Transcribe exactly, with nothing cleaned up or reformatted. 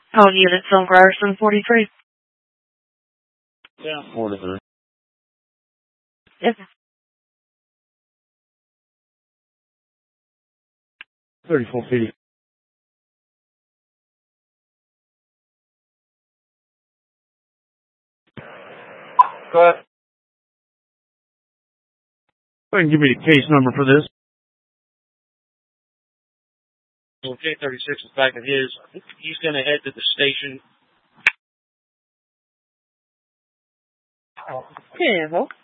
All units on Ryerson forty-three. Yeah, forty-three. Yes. thirty-four fifty. Go ahead. Go ahead and give me the case number for this. J thirty-six is back at his. He's going to head to the station. Yeah, well.